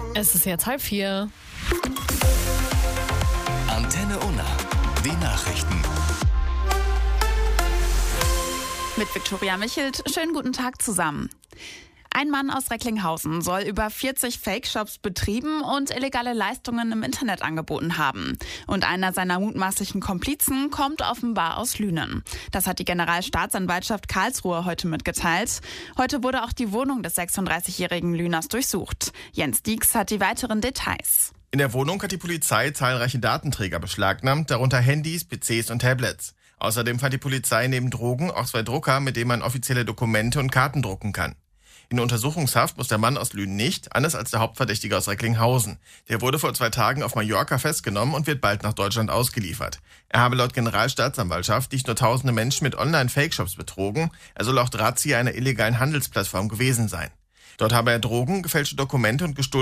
Es ist jetzt 3:30. Antenne Unna, die Nachrichten. Mit Viktoria Michelt, schönen guten Tag zusammen. Ein Mann aus Recklinghausen soll über 40 Fake-Shops betrieben und illegale Leistungen im Internet angeboten haben. Und einer seiner mutmaßlichen Komplizen kommt offenbar aus Lünen. Das hat die Generalstaatsanwaltschaft Karlsruhe heute mitgeteilt. Heute wurde auch die Wohnung des 36-jährigen Lüners durchsucht. Jens Dieks hat die weiteren Details. In der Wohnung hat die Polizei zahlreiche Datenträger beschlagnahmt, darunter Handys, PCs und Tablets. Außerdem fand die Polizei neben Drogen auch 2 Drucker, mit denen man offizielle Dokumente und Karten drucken kann. In Untersuchungshaft muss der Mann aus Lünen nicht, anders als der Hauptverdächtige aus Recklinghausen. Der wurde vor 2 Tagen auf Mallorca festgenommen und wird bald nach Deutschland ausgeliefert. Er habe laut Generalstaatsanwaltschaft nicht nur tausende Menschen mit Online-Fake-Shops betrogen, er soll auch Drahtzieher einer illegalen Handelsplattform gewesen sein. Dort habe er Drogen, gefälschte Dokumente und gestohlene